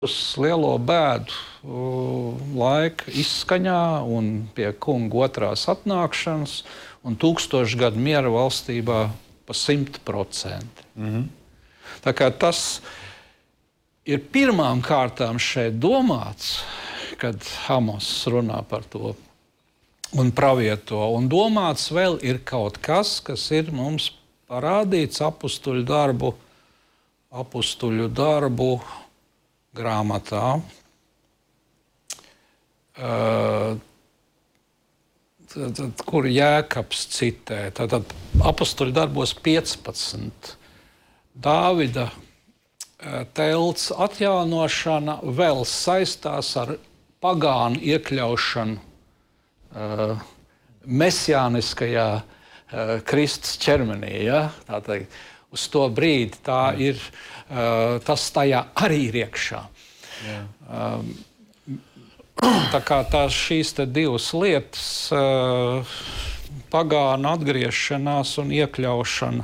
uz lielo bēdu laika izskaņā un pie kunga otrās atnākšanas un 1000 gadu miera valstībā pa 100%. Tā kā tas ir pirmām kārtām šeit domāts, kad Amos runā par to un pravieto, un domāts vēl ir kaut kas, kas ir mums parādīts apustuļu darbu grāmatā, kur Jēkabs citē. Tātad apustuļu darbos 15. Dāvida telts atjaunošana vēl saistās ar pagānu iekļaušanu mesijāniskajā Kristus ķermenī. Ja? Tātad, uz to brīdi tā ir, tas tajā arī ir iekšā. Tā kā šīs divas lietas, pagāna atgriešanās un iekļaušana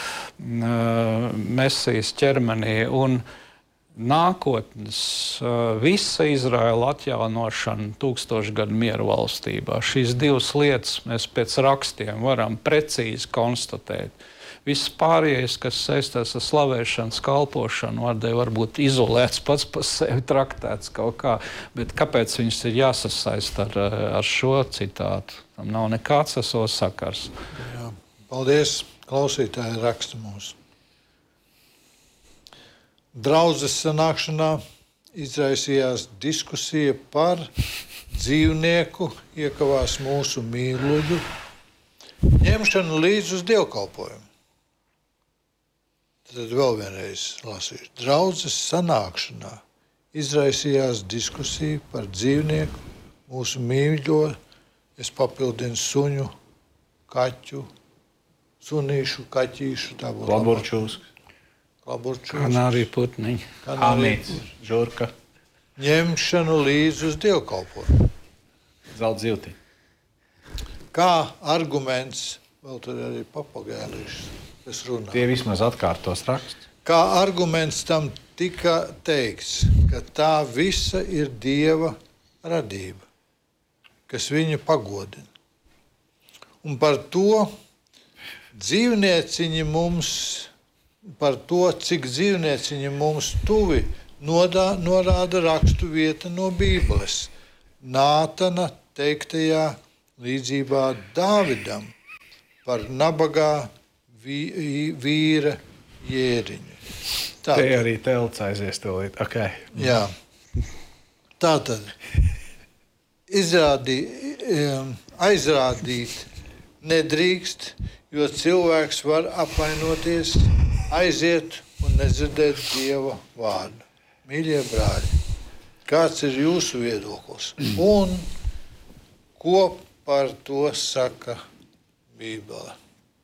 Mesijas ķermenī un nākotnes visa Izraēla atjaunošana 1000 gadu miera valstībā. Šīs divas lietas mēs pēc rakstiem varam precīzi konstatēt. Viss pārējais, kas saistās ar slavēšanas kalpošanu, var būt izolēts, pats par sevi traktēts kaut kā, bet kāpēc viņš ir jāsasaist ar šo citātu? Tam nav nekāds sakars. Jā, paldies, klausītāji raksta mūs. Draudzes sanākšanā izraisījās diskusija par dzīvnieku iekavās mūsu mīluļu ņemšanu līdz uz dievkalpojumu. Tad vēl vienreiz lasīšu. Draudzes sanākšanā izraisījās diskusija par dzīvnieku, mūsu mīļo, es papildinu suņu, kaķu, sunīšu, kaķīšu, tā būtu Laburčūsks. Kanārija putniņi. Amīts, žurka. Ņemšanu līdz uz dievkalpojumu. Zelta zivti. Kā arguments, vēl tur arī papagēlīšas, kas runā. Tie vismaz atkārtos rakstus. Kā arguments tam tika teikts, ka tā visa ir Dieva radība, kas viņu pagodina. Un par to dzīvnieciņi mums, par to, cik dzīvnieciņi mums tuvi, norāda rakstu vieta no Bībeles. Nātana teiktajā līdzībā Dāvidam par nabagā vīra jēriņu. Te arī telts aizies tūlīt. Okay. Jā. Tātad aizrādīt nedrīkst, jo cilvēks var apvainoties, aiziet un nedzirdēt Dieva vārdu. Mīļie brāļi, kāds ir jūsu viedoklis? Un ko par to saka Bībele?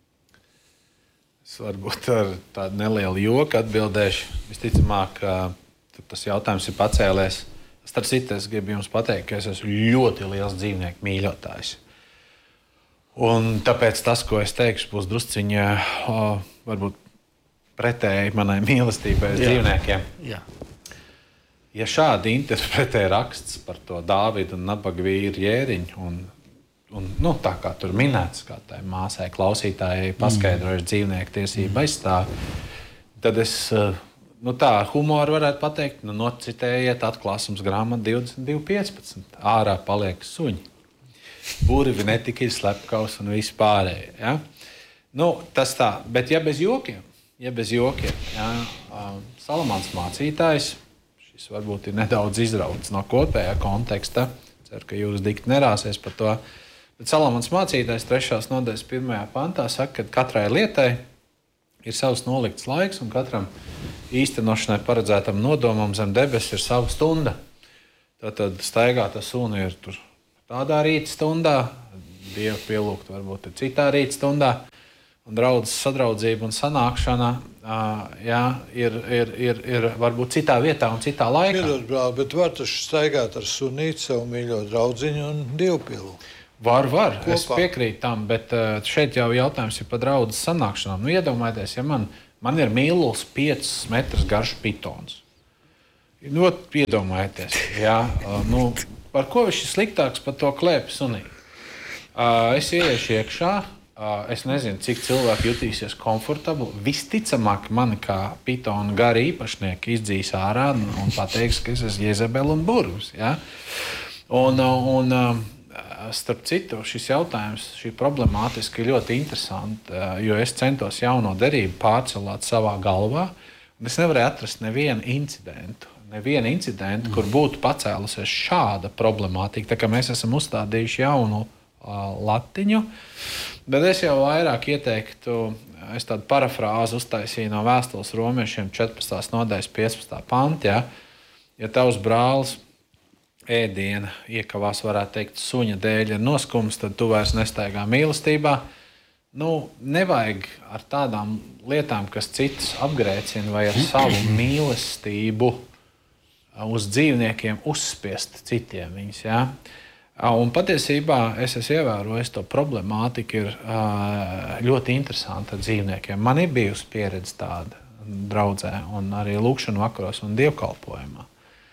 Es varbūt ar tādu nelielu joku atbildēšu. Visticamāk, tas jautājums ir pacēlies. Starp citu, es gribu jums pateikt, ka es esmu ļoti liels dzīvnieku mīļotājs. Un tāpēc tas, ko es teikšu, būs drusciņā varbūt pretēji manai mīlestībai uz dzīvniekiem. Jā. Ja šādi interpretē raksts par to Dāvidu un nabaga vīru jēriņu, un tā kā tur minēts, kā tai māsai klausītājai paskaidrojuši dzīvnieku tiesību aizstāv, tad es tā humoru varētu pateikt, nocitējiet atklāsums grāmatu 22.15. Ārā paliek suņi. Burvi netika ir slepkavs un viss pārējie. Ja? Tas tā, bet ja bez jokiem, ja, Salamans mācītājs, šis varbūt ir nedaudz izrauts no kopējā konteksta, ceru, ka jūs dikti nerāsies par to, bet Salamans mācītājs 3. nodaļas 1. pantā saka, ka katrai lietai ir savs nolikts laiks un katram īstenošanai paredzētam nodomam zem debesis ir sava stunda. Tātad staigāta suni ir tur tādā rīta stundā, Dievu pielūgt varbūt ir citā rīta stundā, un draudzes sadraudzība un sanākšana ir varbūt citā vietā un citā laikā. Piedod, brāl, bet var taču staigāt ar sunīti savu mīļo draudziņu un Dievu pielūgt. Var. Es piekrītu tam, bet šeit jau jautājums ir par draudzes sanākšanām. Iedomājieties, ja man ir mīluls 5 metrus garš pitons. Iedomājieties, jā, par ko viņš ir sliktāks par to klēpi sunīti? Es ieiešu iekšā, es nezinu, cik cilvēki jutīsies komfortabli. Visticamāk, mani kā pitona gari īpašnieki izdzīs ārā un pateiks, ka es esmu Jezebela un burvs. Ja? Starp citu, šis jautājums, šī problemātiski ir ļoti interesanta, jo es centos jauno derību pārcelāt savā galvā, un es nevarēju atrast nevienu incidentu, kur būtu pacēlusies šāda problemātika. Tā kā mēs esam uzstādījuši jaunu latiņu, bet es jau vairāk ieteiktu, es tādu parafrāzi uztaisīju no vēstules romiešiem 14. nodaļas 15. pantā. Ja tavs brālis ēdiena iekavās, varētu teikt, suņa dēļ ir noskums, tad tu vairs nestaigā mīlestībā. Nevajag ar tādām lietām, kas citus apgrēcina, vai ar savu mīlestību uz dzīvniekiem uzspiest citiem viņus. Ja? Un patiesībā es esmu ievērojis, to problemātika ir ļoti interesanta ar dzīvniekiem. Man ir bijusi pieredze tāda draudzē, un arī lūkšanu vakaros un dievkalpojumā.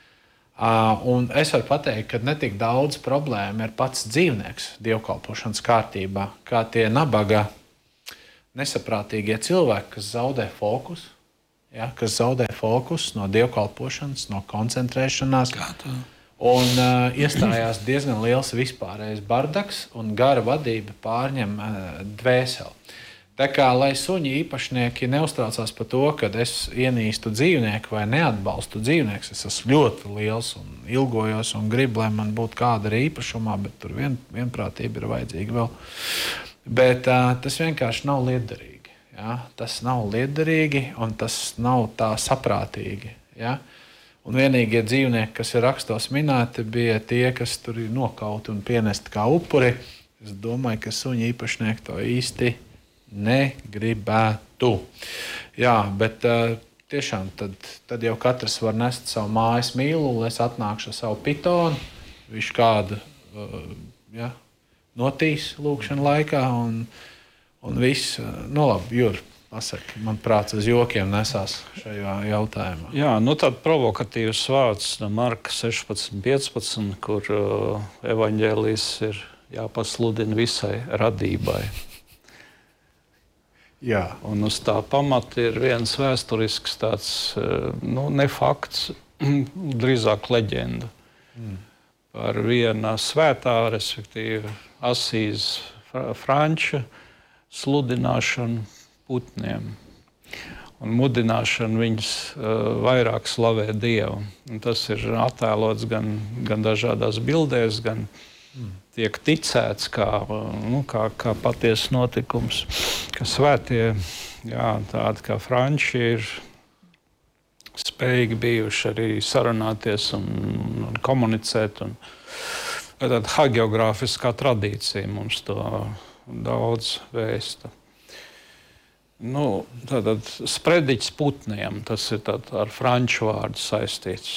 Un es varu pateikt, ka ne tik daudz problēma ir pats dzīvnieks dievkalpošanas kārtībā, kā tie nabaga, nesaprātīgie cilvēki, kas zaudē fokus, ja, kas zaudē fokus no dievkalpošanas, no koncentrēšanās. Un iestājās diezgan liels vispārējais bardaks, un gara vadība pārņem dvēseli. Tā kā, lai suņi īpašnieki neuztraucās par to, ka es ienīstu dzīvnieku vai neatbalstu dzīvnieku, es esmu ļoti liels un ilgojos un gribu, lai man būtu kāda arī īpašumā, bet tur vienprātība ir vajadzīga vēl. Bet tas vienkārši nav lietderīgi. Ja? Tas nav lietderīgi un tas nav tā saprātīgi. Ja? Un vienīgie dzīvnieki, kas ir rakstos minēti, bija tie, kas tur ir nokauti un pienesti kā upuri. Es domāju, ka suņi īpašnieki to īsti negribētu. Jā, bet tiešām tad jau katrs var nest savu mājas mīluli, es atnākšu ar savu pitonu, viņš kādu notīs lūkšanu laikā un viss. Labi, Jur. Pasaki, man prāts uz jokiem nesās šajā jautājumā. Jā, tad provokatīvs vārds no Marka 16.15, kur evaņģēlijs ir jāpasludina visai radībai. Jā. Un uz tā pamata ir viens vēsturisks tāds, ne fakts, drīzāk leģenda. Par viena svētā, respektīvi Asīzes Franča sludināšanu putniem un mudināšanu viņus vairāk slavēt Dievu. Un tas ir attēlots gan dažādās bildēs, gan tiek ticēts kā patiesas notikums, ka svētie, tādi kā Franči, ir spējīgi bijuši arī sarunāties un komunicēt. Tāda hagiogrāfiskā tradīcija mums to daudz vēsta. Tātad sprediķis putniem, tas ir ar franču vārdu saistīts.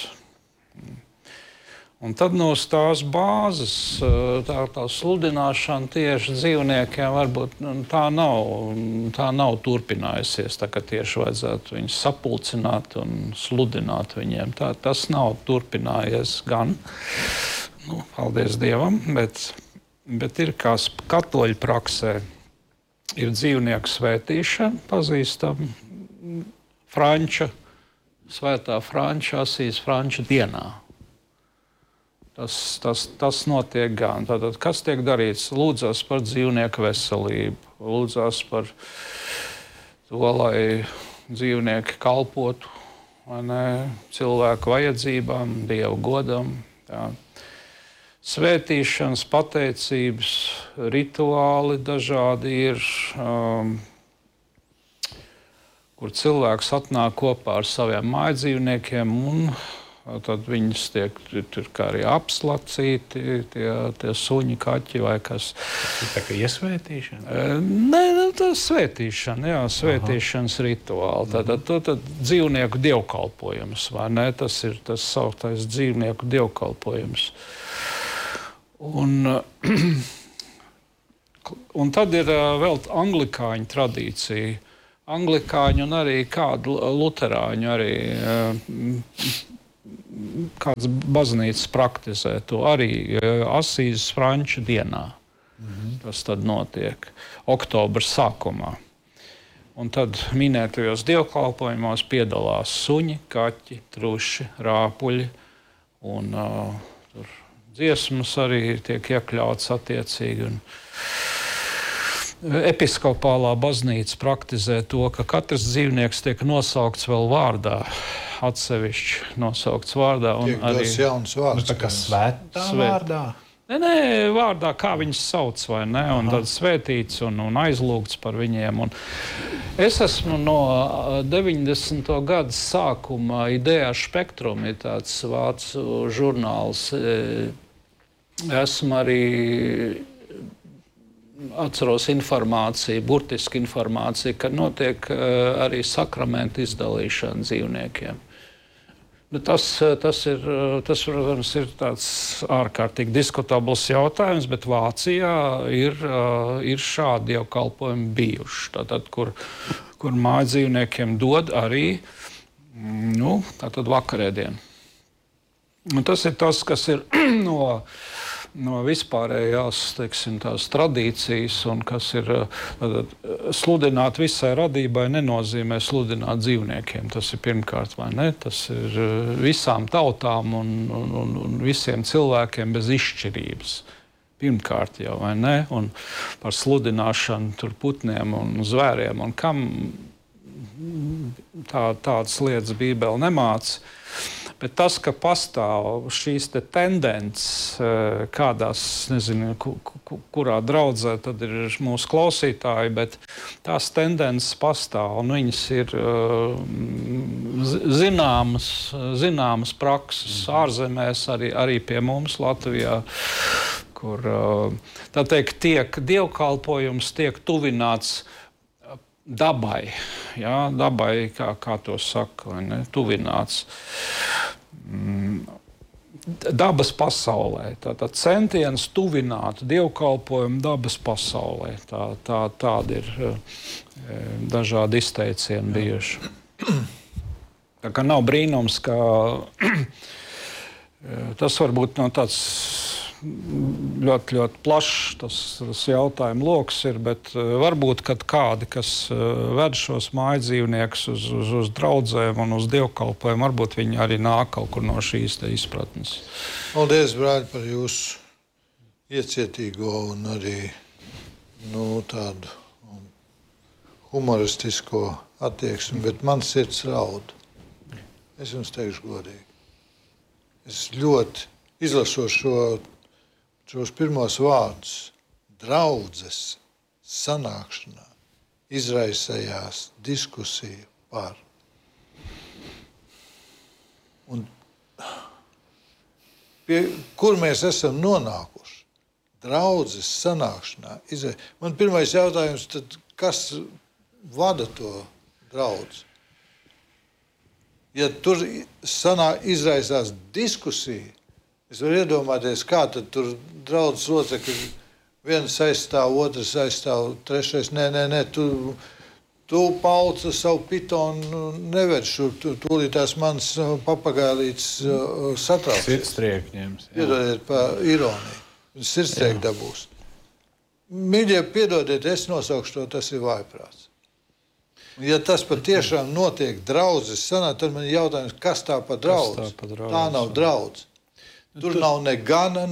Un tad no tās bāzes, tā sludināšana tieši dzīvniekiem varbūt tā nav turpinājusies, tā ka tieši vajadzētu viņus sapulcināt un sludināt viņiem. Tas nav turpinājies gan, paldies Dievam, bet ir kā katoļu praksē. Ir dzīvnieku svētīšana, pazīstama svētā Franča, Asīzes Franča dienā. Tas notiek gan. Tātad, kas tiek darīts? Lūdzās par dzīvnieku veselību, lūdzās par to, lai dzīvnieki kalpotu cilvēku vajadzībām, Dievu godam. Tā. Svētīšanas, pateicības, rituāli dažādi ir, kur cilvēks atnāk kopā ar saviem mājdzīvniekiem, un tad viņus tiek kā arī apslacīti, tie suņi, kaķi vai kas. Tā kā iesvētīšana? Nē, tas svētīšana, svētīšanas rituāli. Tad dzīvnieku dievkalpojums, vai ne? Tas ir tas sauktais dzīvnieku dievkalpojums. Un tad ir vēl anglikāņu tradīcija. Anglikāņu un arī kādu luterāņu arī kāds baznīcas praktizē to arī Asīzes franču dienā. Tas tad notiek oktobra sākumā. Un tad minētajos dievkalpojumos piedalās suņi, kaķi, truši, rāpuļi un tur dziesmas arī tiek iekļauts attiecīgi. Un episkopālā baznīca praktizē to, ka katrs dzīvnieks tiek nosaukts vēl vārdā, atsevišķi nosaukts vārdā. Tiek dos jauns vārds. Tā kā svētā vārdā? Nē, vārdā, kā viņus sauc, vai ne? Un tad svētīts un aizlūgts par viņiem. Un es esmu no 90. gada sākuma Idea Spektrum, ir tāds vācu žurnāls. Esmu arī atceros informāciju, burtisku informāciju, ka notiek arī sakramentu izdalīšana dzīvniekiem. Tas, protams, ir tāds ārkārtīgi diskutabls jautājums, bet Vācijā ir šādi dievkalpojumi bijuši. Tātad, kur mājdzīvniekiem dod arī vakarēdienu. Un tas ir tas, kas ir no vispārējās, teiksim, tās tradīcijas, un kas ir sludināt visai radībai, nenozīmē sludināt dzīvniekiem. Tas ir pirmkārt, vai ne? Tas ir visām tautām un visiem cilvēkiem bez izšķirības. Pirmkārt jau, vai ne? Un par sludināšanu tur putniem un zvēriem, un kam tādas lietas Bībele nemāca. Bet tas, ka pastāv šīs tendences kādās, nezinu, kurā draudzē, tad ir mūsu klausītāji, bet tās tendences pastāv, un viņas ir zināmas prakses ārzemēs, arī pie mums Latvijā, kur, tā teikt, dievkalpojums tiek tuvināts dabai, jā, dabai, kā to saka, vai ne, tuvināts dabas pasaulē. Tātad centiens tuvināt dievkalpojumu dabas pasaulē. Tādi ir dažādi izteicieni bijuši. Tā kā nav brīnums, ka tas varbūt nav tāds ļoti, ļoti plašs tas jautājumu loks ir, bet varbūt, kad kādi, kas ved šos mājdzīvniekus uz draudzēm un uz dievkalpojumu, varbūt viņi arī nāk kaut kur no šīs izpratnes. Paldies, brāļi, par jūsu iecietīgo un arī tādu humoristisko attieksmi, bet man sirds raud. Es jums teikšu godīgi. Es ļoti izlasot šos pirmos vārdus, draudzes sanākšanā izraisējās diskusija par. Un kur mēs esam nonākuši? Draudzes sanākšanā. Man pirmais jautājums, tad kas vada to draudzi? Ja tur izraisās diskusija, es varu iedomāties, kā tad tur draudzes locekļi viens aizstāv, otrs aizstāv, trešais, nē, tu pauca savu pitonu neved šur, tūlīt tās mans papagailīts satrauc. Sirdstriekņiems. Piedodiet par ironiju. Viņš sirdstriek dabūs. Mīļie, piedodiet, es nosaukšu to, tas ir vājprāts. Ja tas patiešām notiek draudzes sanā, tad man ir jautājums, kas tā pa draudz? Tā nav draudz. Tur nav ne gana,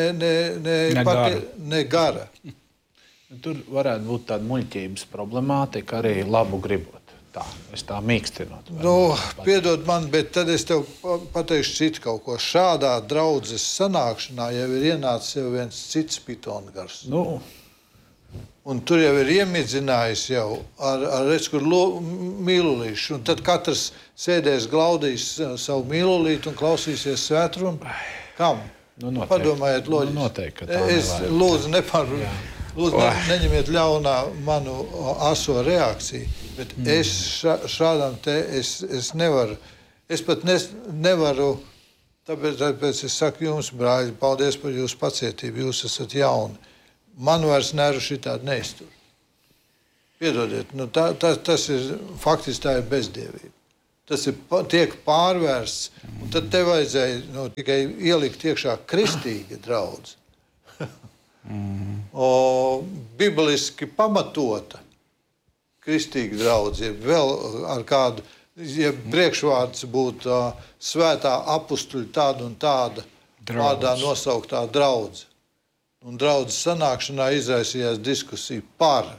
ne gara. Tur varētu būt tāda muļķības problemātika, arī labu gribot. Es tā mīkstinot. Piedod man, bet tad es tev pateikšu citu kaut ko. Šādā draudzes sanākšanā jau ir ienācis jau viens cits pitongars. Un tur jau ir iemidzinājis jau ar kur mīlulīšu. Un tad katrs sēdēs, glaudīs savu mīlulītu un klausīsies svētrunu. Kam? Padomājiet loģiski. Noteikti, ka tā es lūdzu, neņemiet ļaunā manu aso reakciju, bet es šādām es nevaru, es pat nevaru, tāpēc es saku jums, brāļi, paldies par jūsu pacietību, jūs esat jauni. Man vairs nervu šitādi neiztur. Piedodiet, tas ir, faktiski tā ir bezdievība. Tas tiek pārvērsts, un tad te vajadzēja tikai ielikt iekšā kristīga draudze. Bibliski pamatota kristīga draudze, vēl ar kādu, ja priekšvārds būtu svētā apustuļa tāda un tāda, vārdā nosauktā draudze. Un draudzes sanākšanā izraisījās diskusija par.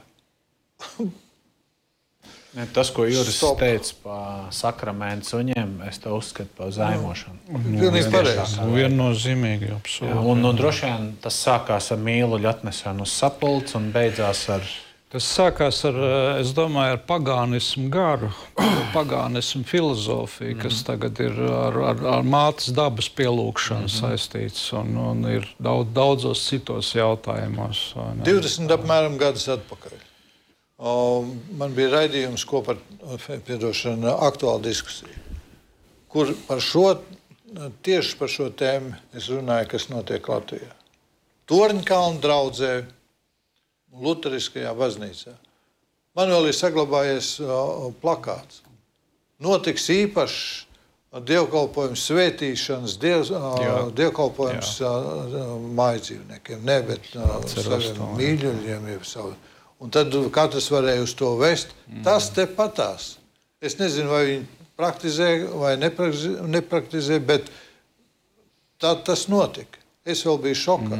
Tas, ko Juris teica par sakramentu suņiem, es to uzskatu par zaimošanu. Pilnīgi pareizi. Viennozīmīgi, absolūti. Un droši vien tas sākās ar mīluļu atnešanu uz sapulci un beidzās ar... Tas sākās ar, es domāju, ar pagānismu garu, pagānismu filozofiju, kas tagad ir ar mātes dabas pielūgšanu saistīts un ir daudzos citos jautājumos. 20 apmēram gadus atpakaļ. Man bija raidījums, ko par aktuālu diskusiju, kur tieši par šo tēmu es runāju, kas notiek Latvijā. Torņkalna draudzē, Luteriskajā baznīcā. Man vēl ir saglabājies plakāts. Notiks īpašs dievkalpojums svētīšanas, dievkalpojums mājdzīvniekiem, ne, bet saviem mīļuļiem. Un tad katrs varēja uz to vest. Tas te patās. Es nezinu, vai viņi praktizē vai nepraktizē, bet tas notika. Es vēl biju šokā.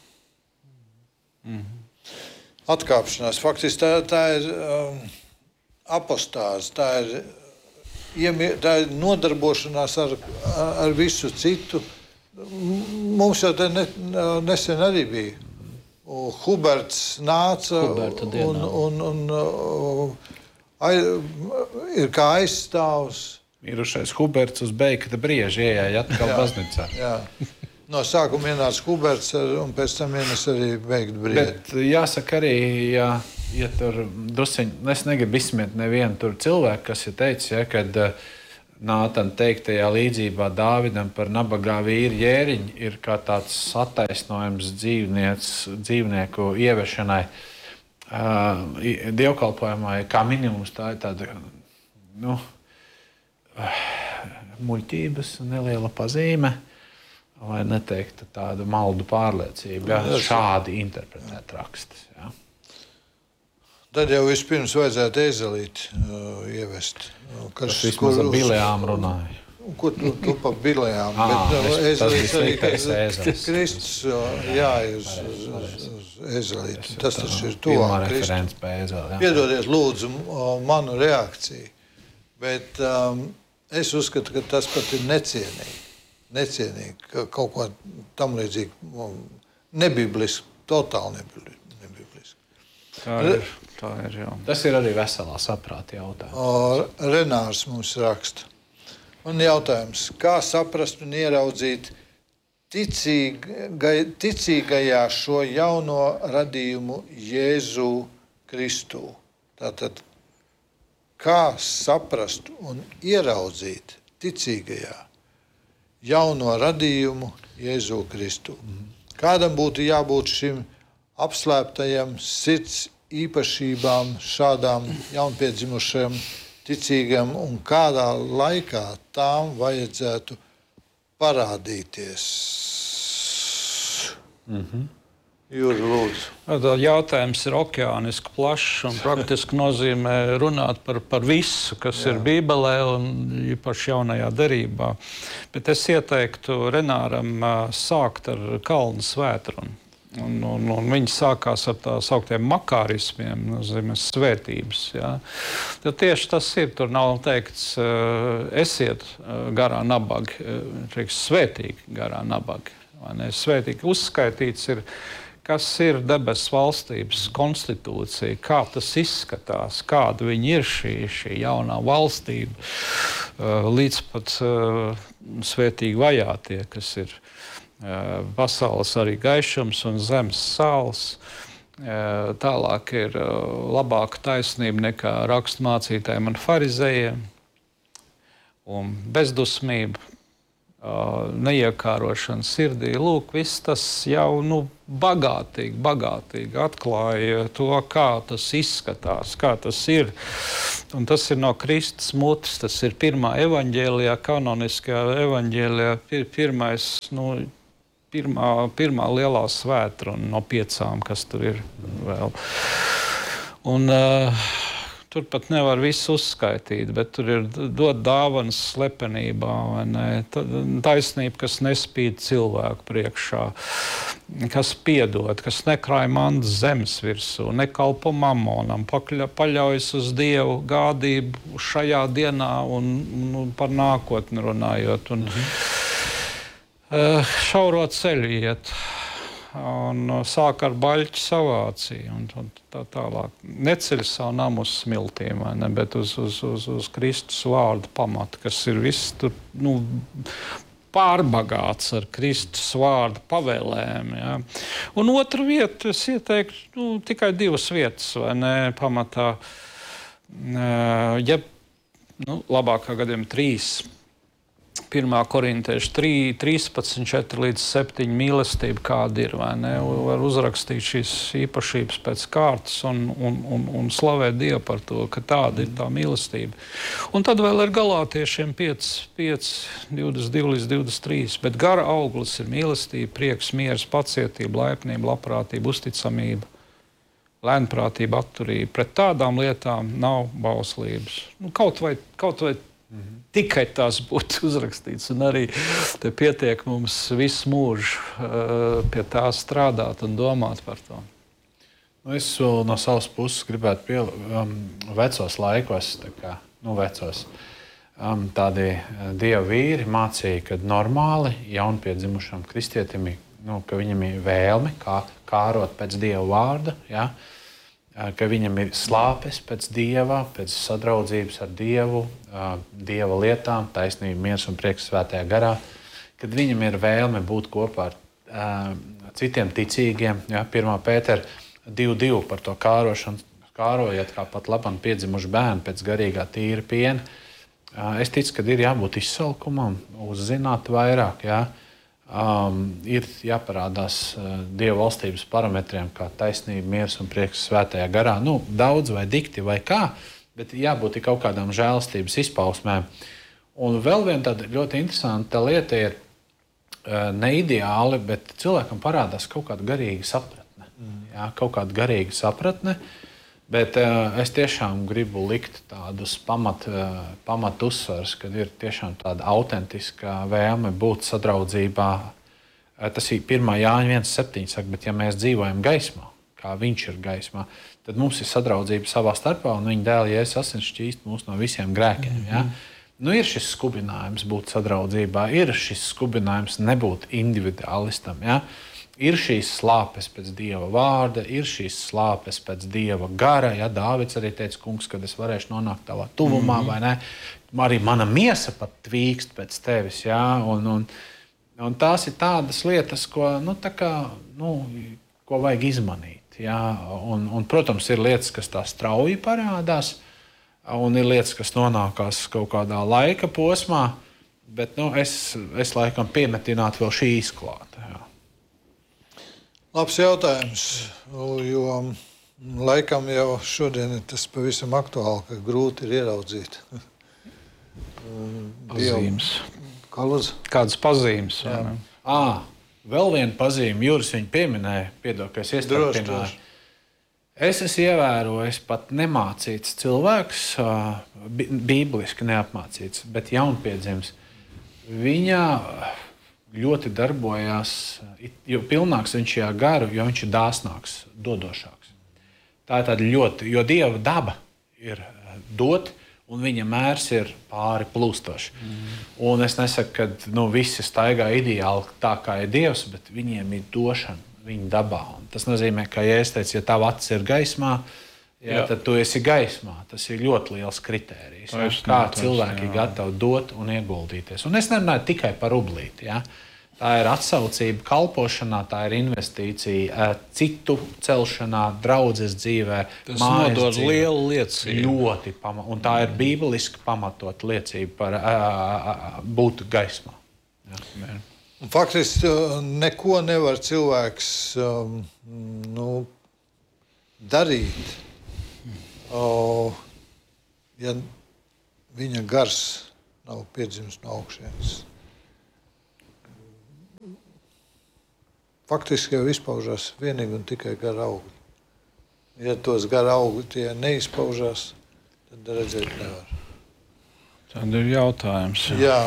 Atkāpšanās. Faktiski tā ir apostāze, tā ir nodarbošanās ar visu citu. Mums jau te nesen arī bija. Huberts nāca un ir kā aizstāvs. Mirušais Huberts uz Beikta brieža ieeja atkal baznīcā. Jā. No sākuma ienāca Huberts un pēc tam ienāca arī Beikta brieža. Bet jāsaka arī, ja tur dusiņi, es negribu izsmiet nevienu tur cilvēku, kas ir teicis, kad Nātana teiktajā līdzībā Dāvidam par nabagā vīru Jēriņu ir kā tāds attaisnojums dzīvnieku ievešanai dievkalpojumā, kā minimums tā ir tāda muļķības neliela pazīme, lai neteiktu tādu maldu pārliecību, šādi interpretēt rakstus. Ja. Tad jau vispirms vajadzētu ezelīti ievest. Tas vismaz ar bilējām runāja. Ko tu pa bilējām? Tas arī Kristus jāiz uz ezelīti. Tas taču ir tuvāk referents pie ezeli. Piedodiet lūdzu manu reakciju, bet es uzskatu, ka tas pat ir necienīgi. Necienīgi, ka kaut ko tam līdzīgi nebibliski, totāli nebibliski. Tā ir, jā. Tas ir arī veselā saprāta jautājums. Renārs mums raksta. Un jautājums, kā saprast un ieraudzīt ticīgajā šo jauno radījumu Jēzu Kristu? Tātad, kā saprast un ieraudzīt ticīgajā jauno radījumu Jēzu Kristu? Kādam būtu jābūt šim apslēptajam sirds īpašībām šādām jaunpiedzimušajām ticīgiem un kādā laikā tām vajadzētu parādīties? Jūri, lūdzu. Jautājums ir okeāniski plašs un praktiski nozīmē runāt par visu, kas ir Bībelē un īpaši jaunajā derībā. Bet es ieteiktu Renāram sākt ar kalnu svētrunu. Un viņi sākās ar tā sauktiem makārismiem, nozīmē svētības. Ja? Tad tieši tas ir, tur nav teikts, esiet garā nabagi, svētīgi garā nabagi. Svētīgi uzskaitīts ir, kas ir debesu valstības konstitūcija, kā tas izskatās, kāda viņi ir šī jaunā valstība, līdz pat svētīgi vajātie, kas ir pasaules arī gaišums un zemes sāls. Tālāk ir labāka taisnība nekā rakstmācītājiem un farizējiem un bezdusmība. neiekārošana sirdī. Lūk, viss tas jau bagātīgi atklāja to, kā tas izskatās, kā tas ir. Un tas ir no Kristus mutes, tas ir pirmā evaņģēlijā, kanoniskajā evaņģēlijā, pirmā lielā svētruna no 5, kas tur ir vēl. Un tur pat nevar visu uzskaitīt, bet tur ir dot dāvanas slepenībā, vai ne? Taisnība, kas nespīd cilvēku priekšā, kas piedod, kas nekrāj mantas zemes virsū, nekalpo mamonam, paļaujas uz Dievu gādību šajā dienā un par nākotni runājot. Un, šauro ceļu iet. Un sāk ar baļķu savāciju un tā tālāk. Neceļ savu namu uz smiltīm, vai ne, bet uz Kristus vārdu pamata, kas ir viss tur, pārbagāts ar Kristus vārdu pavēlēm. Ja. Un otru vietu es ieteiktu tikai 2 vietas, vai ne, pamatā. Labākā gadījumā 3. 1. Korintiešu 13:4-7 mīlestība kāda ir, vai ne? Var uzrakstīt šīs īpašības pēc kārtas un slavēt Dievu par to, ka tāda ir tā mīlestība. Un tad vēl ir Galātiešiem 5:22-23. Bet gara auglis ir mīlestība, prieks, miers, pacietība, laipnība, labprātība, uzticamība, lēnprātība, atturība. Pret tādām lietām nav bauslības. Kaut vai tikai tās būtu uzrakstīts, un arī te pietiek mums visu mūžu pie tā strādāt un domāt par to. Es no savas puses gribētu vecos laikos, tādi dievu vīri mācīja, ka normāli jaunpiedzimušam kristietim, ka viņam ir vēlme kārot pēc Dieva vārda, ja? Ka viņam ir slāpes pēc Dieva, pēc sadraudzības ar Dievu, Dieva lietām, taisnība, miers un prieks svētajā garā, kad viņam ir vēlme būt kopā ar citiem ticīgiem. Ja, 1. Pētera 2:2 par to kārošanu, kārojiet kā pat labam piedzimuši bērni pēc garīgā tīra piena. Es ticu, ka ir jābūt izsalkumam, uzzināt vairāk, ja. Ir jāparādās Dieva valstības parametriem, kā taisnība, miers un prieks svētajā garā. Daudz vai dikti vai kā, bet jābūt kaut kādām žēlastības izpausmēm. Un vēl viena tāda ļoti interesanta lieta ir neideāli, bet cilvēkam parādās kaut kāda garīga sapratne. Jā, kaut kāda garīga sapratne, bet es tiešām gribu likt tādus pamat uzsvars, kad ir tiešām tāda autentiska vēlme būt sadraudzībā. Tas ir 1. Jāņa 1:7 saka, bet ja mēs dzīvojam gaismā, kā viņš ir gaismā, tad mums ir sadraudzība savā starpā, un viņa dēla Jēzus asins šķīst mūs no visiem grēkiem. Ja? Ir šis skubinājums būt sadraudzībā, ir šis skubinājums nebūt individualistam. Ja? Ir šīs slāpes pēc Dieva vārda, ir šīs slāpes pēc Dieva gara. Ja, Dāvids arī teica, kungs, kad es varēšu nonākt tavā tuvumā, vai ne? Arī mana miesa pat tvīkst pēc tevis. Ja? Un tās ir tādas lietas, ko vajag izmanīt. Ja? Un, protams, ir lietas, kas tā strauji parādās, un ir lietas, kas nonākās kaut kādā laika posmā, bet es laikam piemetinātu vēl šīs klāt. Ja. Labs jautājums, jo laikam jau šodien ir tas pavisam aktuāli, ka grūti ir ieraudzīt. Pazīmes. Kādas pazīmes? Vēl viena pazīme, Juris viņu pieminēja, piedod, ka es iestarpināju. Es esmu ievērojis pat nemācīts cilvēks, bībeliski neapmācīts, bet jaunpiedzimis. Viņa ļoti darbojās, jo pilnāks viņš ir garu, jo viņš ir dāsnāks, dodošāks. Tā ir tāda ļoti, jo Dieva daba ir dot, un viņa mērs ir pāri plūstoši. Un es nesaku, ka visi staigā ideāli tā, kā ir Dievs, bet viņiem ir došana viņa dabā. Un tas nozīmē, ka, ja es teicu, ja tava acis ir gaismā, tad tu esi gaismā. Tas ir ļoti liels kritērijs. Kā cilvēki ir gatavi dot un ieguldīties. Un es nerunāju tikai par rublīti. Ja? Tā ir atsaucība kalpošanā, tā ir investīcija citu celšanā, draudzes dzīvē. Tas nodod lielu liecību. Ļoti un tā ir bībeliski pamatot liecība par būt gaismā. Jā. Un faktiski neko nevar cilvēks darīt, ja viņa gars nav piedzimis no augšienes. Faktiski jau izpaužās vienīgi un tikai gara augļi. Ja tos gara augļi tie neizpaužās, tad redzēt nevar. Tad ir jautājums. Jā.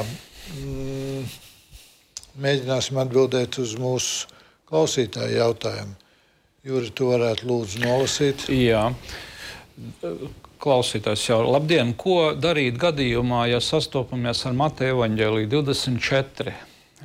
Mēģināsim atbildēt uz mūsu klausītāju jautājumu. Juri, tu varētu lūdzu nolasīt? Jā. Klausītājs jau. Labdien! Ko darīt gadījumā, ja sastopamies ar Mateja evaņģēliju 24,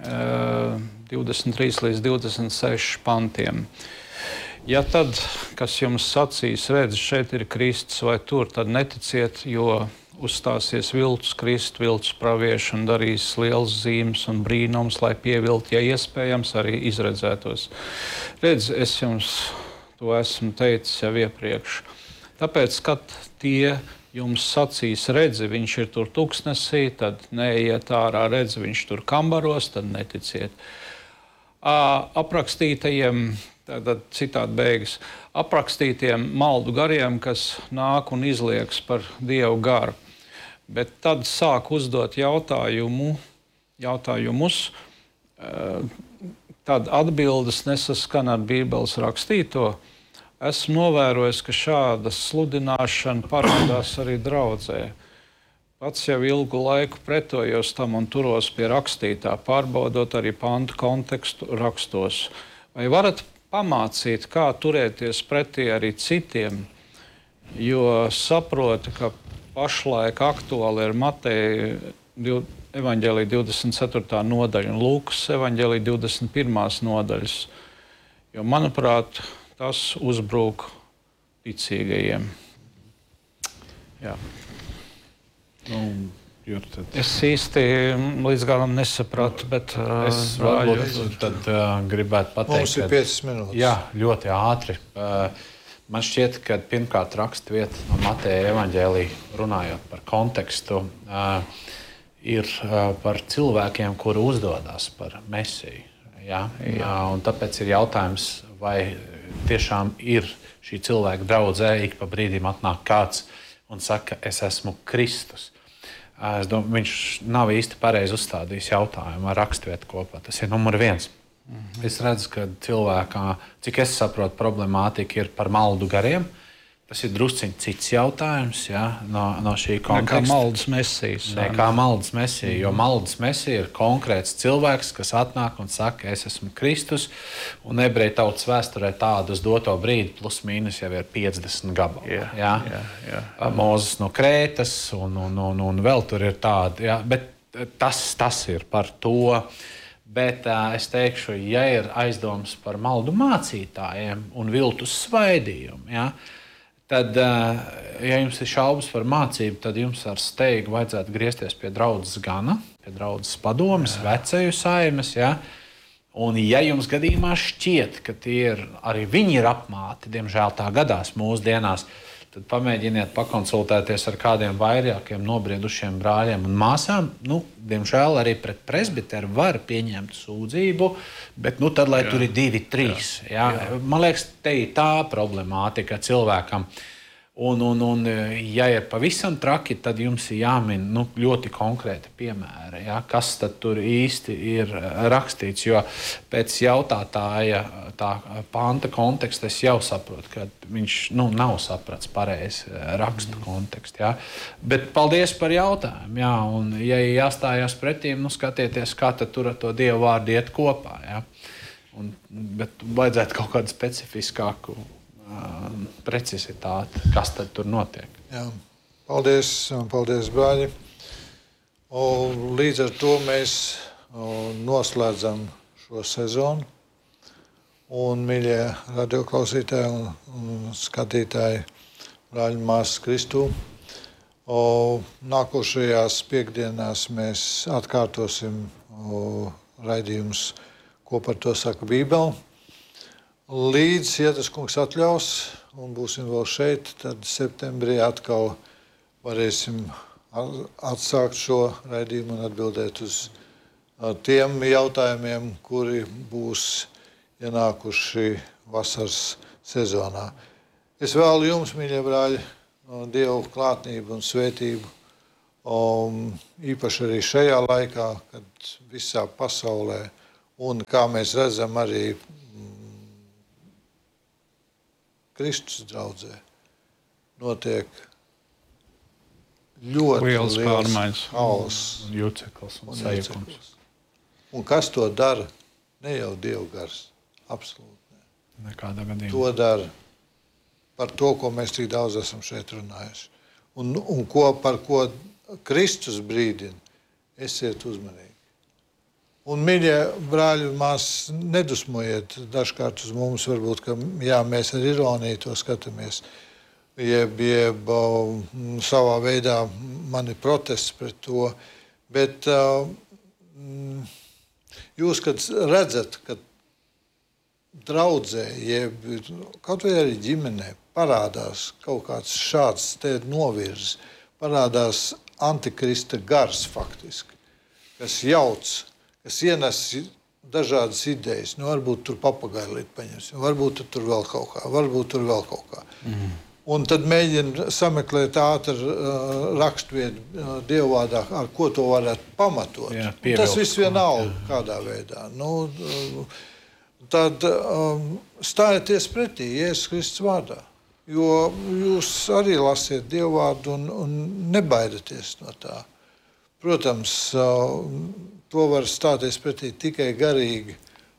23 līdz 26 pantiem? Ja tad, kas jums sacīs, redz, šeit ir Kristus vai tur, tad neticiet, jo uzstāsies viltus Kristu, viltus pravieši un darīs liels zīmes un brīnums, lai pieviltu, ja iespējams, arī izredzētos. Redz, es jums to esmu teicis jau iepriekš. Tāpēc, kad tie jums sacīs, redzi, viņš ir tur tuksnesī, tad neiet ārā, redzi, viņš tur kambaros, tad neticiet. Aprakstītajiem, tātad citādi beigas, aprakstītiem maldu gariem, kas nāk un izlieks par Dievu garu. Bet tad sāk uzdot jautājumus, tad atbildes nesaskan ar Bībeles rakstīto. Esmu novērojis, ka šāda sludināšana parādās arī draudzē. Pats jau ilgu laiku pretojos tam un turos pie rakstītā, pārbaudot arī pantu kontekstu rakstos. Vai varat pamācīt, kā turēties pretī arī citiem, jo saprotu, ka pašlaik aktuāli ir Mateja evaņģēlija 24. nodaļa un Lūkas evaņģēlija 21. nodaļas, jo, manuprāt, tas uzbrūk ticīgajiem. Jā. Es īsti līdz galam nesapratu, bet es varbūt tad gribētu pateikt, mums ir 5 minūtes. Jā, ļoti ātri. Man šķiet, ka pirmkārt raksturvieta no Mateja evaņģēlija, runājot par kontekstu, ir par cilvēkiem, kuri uzdodas par Mesiju. Ja? Un tāpēc ir jautājums, vai tiešām ir šī cilvēka draudzē, ik pa brīdim atnāk kāds un saka, es esmu Kristus. Es domāju, viņš nav īsti pareizi uzstādījis jautājumu ar raksturvietu kopā. Tas ir numur 1. Es redzu, ka cilvēkā, cik es saprotu, problemātika ir par maldu gariem. Tas ir drusciņ cits jautājums, ja, no šī konteksta. Nekā maldas mesijas. Nekā maldas mesija, jo maldas mesija ir konkrēts cilvēks, kas atnāk un saka, es esmu Kristus, un ebreju tautas vēsturē tādu uz doto brīdi plus mīnus jau ir 50 gabali. Ja. Mūzes no Krētas un vēl tur ir tādi, ja, bet tas ir par to. Bet es teikšu, ja ir aizdoms par maldu mācītājiem un viltus svaidījumu, ja, tad, ja jums ir šaubas par mācību, tad jums ar steigu vajadzētu griezties pie draudzes gana, pie draudzes padomes, veceju saimes. Ja? Un, ja jums gadījumā šķiet, ka arī viņi ir apmāti, diemžēl tā gadās mūsdienās, tad pamēģiniet pakonsultēties ar kādiem vairākiem nobriedušiem brāļiem un māsām. Diemžēl arī pret presbiteru var pieņemt sūdzību, bet tad, lai tur ir 2, 3. Jā. Man liekas, te ir tā problemātika cilvēkam. Un ja ir pavisam traki, tad jums ir jāmin ļoti konkrēti piemēri, ja, kas tad tur īsti ir rakstīts. Jo pēc jautātāja tā panta konteksta es jau saprotu, ka viņš nav sapratis pareizi rakstu kontekstu. Ja. Bet paldies par jautājumu. Ja, un, ja jāstājās pretīm, skatieties, kā tad tur ar to Dievu vārdu iet kopā. Ja. Bet vajadzētu kaut kādu specifiskāku precizitāti, kas tad tur notiek. Jā. Paldies, brāļi. Līdz ar to mēs noslēdzam šo sezonu. Un, mīļie radioklausītāji un skatītāji, brāļi, māsas Kristū, nākošajās piekdienās mēs atkārtosim raidījumus, ko par to saka Bībele. Līdz, ja tas kungs atļaus, un būsim vēl šeit, tad septembrī atkal varēsim atsākt šo raidījumu un atbildēt uz tiem jautājumiem, kuri būs ienākuši vasaras sezonā. Es vēlu jums, mīļie brāļi, Dievu klātnību un svētību, īpaši arī šajā laikā, kad visā pasaulē, un kā mēs redzam arī Kristus draudzē, notiek ļoti liels pārmaiņas, hauss Juceklis un sajukums. Un kas to dara? Ne jau Dieva gars, absolūti ne. Nekādā gadījumā. To dara par to, ko mēs tik daudz esam šeit runājuši. Un par ko Kristus brīdina, esiet uzmanīgi. Un, mīļie brāļi un māsas, nedusmojiet dažkārt uz mums, varbūt, ka jā, mēs ar ironiju to skatāmies, jeb savā veidā mani protests pret to, bet jūs, kad redzat, ka draudzē, jeb kaut vai arī ģimenē parādās kaut kāds šāds te novirzes, parādās antikrista gars faktiski, kas jauc, kas ienes dažādas idejas. Nu, varbūt tur papagailīt paņemsim, varbūt tur vēl kaut kā. Un tad mēģina sameklēt ātri raksturvietu dievvārdā, ar ko to varētu pamatot. Jā, tas viss vienalga kādā veidā. Nu, tad stājieties pretī Jēzus Kristus vārdā. Jo jūs arī lasiet dievvārdu un nebaidieties no tā. Protams, to var stāties pretī tikai garīgi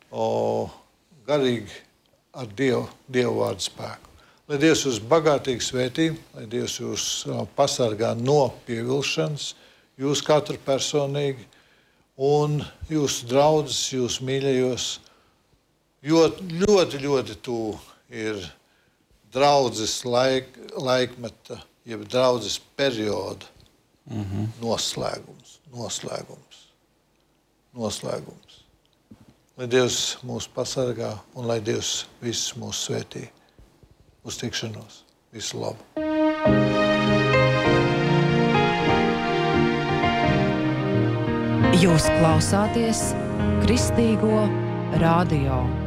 ar dievvārdu spēku. Lai Dievs jūs bagātīgi svētī, lai Dievs jūs pasargā no pievilšanas, jūs katru personīgi, un jūsu draudzes, jūsu mīļajos, jo ļoti, ļoti tuvu ir draudzes laikmeta, jeb draudzes perioda noslēgums. Lai Dievs mūs pasargā un lai Dievs visus mūs svētī. Uz tikšanos. Visu labu. Jūs klausāties Kristīgo radio.